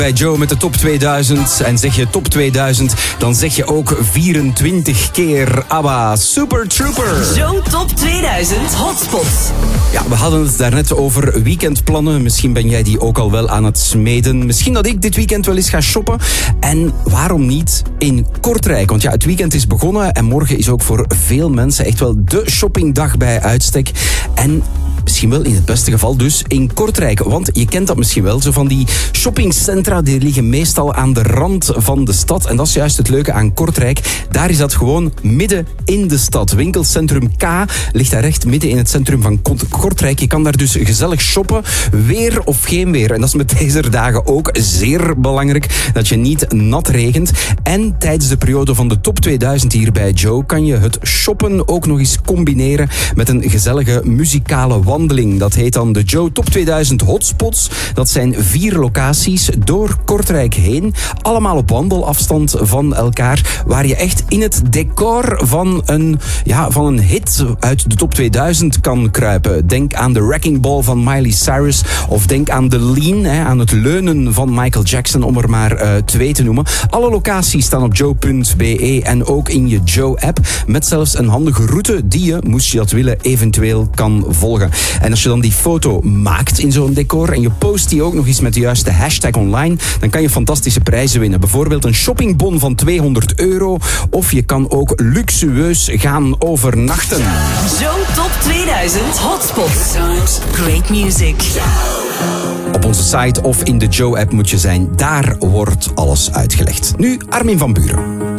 Bij Joe met de top 2000. En zeg je top 2000, dan zeg je ook 24 keer ABBA. Super Trooper. Joe top 2000 hotspots. Ja, we hadden het daarnet over weekendplannen. Misschien ben jij die ook al wel aan het smeden. Misschien dat ik dit weekend wel eens ga shoppen. En waarom niet in Kortrijk? Want ja, het weekend is begonnen en morgen is ook voor veel mensen echt wel de shoppingdag bij uitstek. En misschien wel in het beste geval dus in Kortrijk. Want je kent dat misschien wel. Zo van die shoppingcentra, die liggen meestal aan de rand van de stad. En dat is juist het leuke aan Kortrijk. Daar is dat gewoon midden in de stad. Winkelcentrum K ligt daar echt midden in het centrum van Kortrijk. Je kan daar dus gezellig shoppen. Weer of geen weer. En dat is met deze dagen ook zeer belangrijk. Dat je niet nat regent. En tijdens de periode van de top 2000 hier bij Joe kan je het shoppen ook nog eens combineren met een gezellige muzikale wandeling. Dat heet dan de Joe Top 2000 Hotspots. Dat zijn 4 locaties door Kortrijk heen. Allemaal op wandelafstand van elkaar. Waar je echt in het decor van een hit uit de top 2000 kan kruipen. Denk aan de Wrecking Ball van Miley Cyrus. Of denk aan de Lean, aan het leunen van Michael Jackson, om er maar 2 te noemen. Alle locaties staan op joe.be en ook in je Joe-app. Met zelfs een handige route die je, moest je dat willen, eventueel kan volgen. En als je dan die foto maakt in zo'n decor en je post die ook nog eens met de juiste hashtag online, dan kan je fantastische prijzen winnen. Bijvoorbeeld een shoppingbon van €200. Of je kan ook luxueus gaan overnachten. Joe Top 2000 Hotspots. Great music. Op onze site of in de Joe-app moet je zijn. Daar wordt alles uitgelegd. Nu Armin van Buuren.